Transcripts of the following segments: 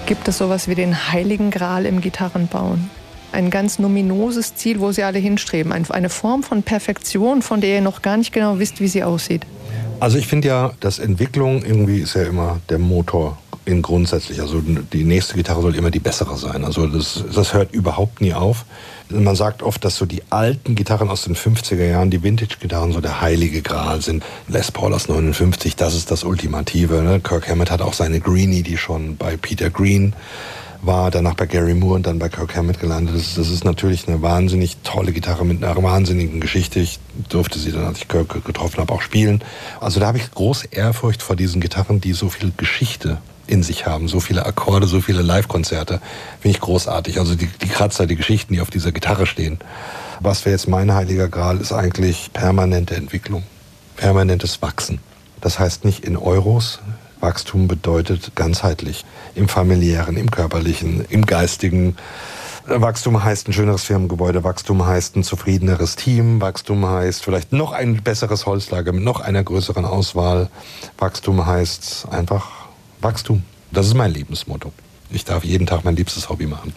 Gibt es sowas wie den Heiligen Gral im Gitarrenbauen? Ein ganz nominoses Ziel, wo Sie alle hinstreben. Eine Form von Perfektion, von der ihr noch gar nicht genau wisst, wie sie aussieht. Also ich finde ja, dass Entwicklung irgendwie ist ja immer der Motor in grundsätzlich. Also die nächste Gitarre soll immer die bessere sein. Also das hört überhaupt nie auf. Man sagt oft, dass so die alten Gitarren aus den 50er Jahren, die Vintage-Gitarren, so der heilige Gral sind. Les Paul aus 59, das ist das Ultimative. Ne? Kirk Hammett hat auch seine Greenie, die schon bei Peter Green war, danach bei Gary Moore und dann bei Kirk Hammett gelandet. Das ist natürlich eine wahnsinnig tolle Gitarre mit einer wahnsinnigen Geschichte. Ich durfte sie dann, als ich Kirk getroffen habe, auch spielen. Also da habe ich große Ehrfurcht vor diesen Gitarren, die so viel Geschichte in sich haben, so viele Akkorde, so viele Live-Konzerte. Finde ich großartig. Also die Kratzer, die Geschichten, die auf dieser Gitarre stehen. Was wäre jetzt mein heiliger Gral, ist eigentlich permanente Entwicklung, permanentes Wachsen. Das heißt nicht in Euros. Wachstum bedeutet ganzheitlich. Im familiären, im körperlichen, im geistigen. Wachstum heißt ein schöneres Firmengebäude. Wachstum heißt ein zufriedeneres Team. Wachstum heißt vielleicht noch ein besseres Holzlager mit noch einer größeren Auswahl. Wachstum heißt einfach Wachstum. Das ist mein Lebensmotto. Ich darf jeden Tag mein liebstes Hobby machen.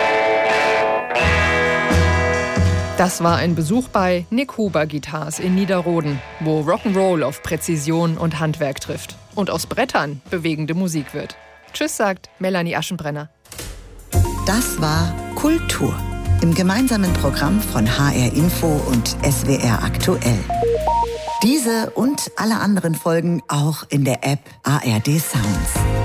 Das war ein Besuch bei Nick Huber Guitars in Niederroden, wo Rock'n'Roll auf Präzision und Handwerk trifft und aus Brettern bewegende Musik wird. Tschüss, sagt Melanie Aschenbrenner. Das war Kultur im gemeinsamen Programm von HR Info und SWR Aktuell. Diese und alle anderen Folgen auch in der App ARD Sounds.